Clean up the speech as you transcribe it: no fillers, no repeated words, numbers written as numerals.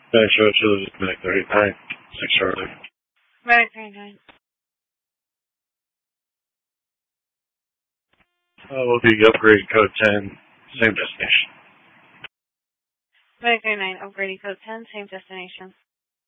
Thanks, Rachel. Medic 39. 6 Charlie. Medic 39. We'll be upgrading code 10. Same destination. Medic 39, upgrading code 10, same destination.